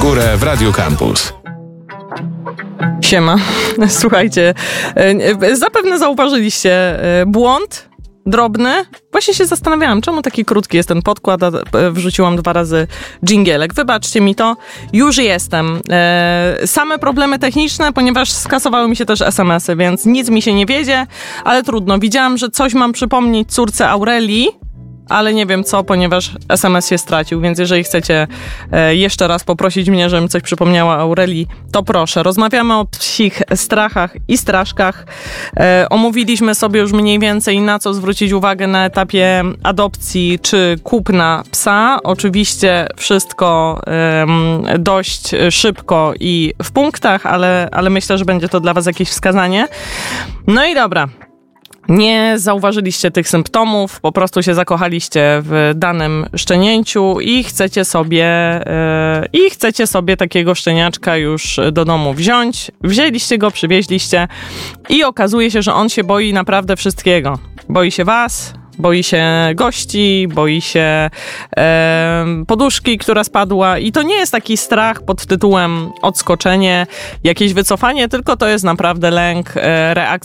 górę w Radio Campus. Siema. Słuchajcie, zapewne zauważyliście błąd drobny. Właśnie się zastanawiałam, czemu taki krótki jest ten podkład, a wrzuciłam 2 razy dżingielek. Wybaczcie mi to. Już jestem. Same problemy techniczne, ponieważ skasowały mi się też SMS-y, więc nic mi się nie wiedzie, ale trudno. Widziałam, że coś mam przypomnieć córce Aurelii, ale nie wiem co, ponieważ SMS się stracił, więc jeżeli chcecie jeszcze raz poprosić mnie, żebym coś przypomniała Aurelii, to proszę. Rozmawiamy o psich strachach i straszkach. Omówiliśmy sobie już mniej więcej, na co zwrócić uwagę na etapie adopcji czy kupna psa. Oczywiście wszystko dość szybko i w punktach, ale myślę, że będzie to dla was jakieś wskazanie. No i dobra. Nie zauważyliście tych symptomów, po prostu się zakochaliście w danym szczenięciu i chcecie sobie takiego szczeniaczka już do domu wziąć. Wzięliście go, przywieźliście i okazuje się, że on się boi naprawdę wszystkiego. Boi się was, boi się gości, boi się poduszki, która spadła i to nie jest taki strach pod tytułem odskoczenie, jakieś wycofanie, tylko to jest naprawdę lęk, reakcja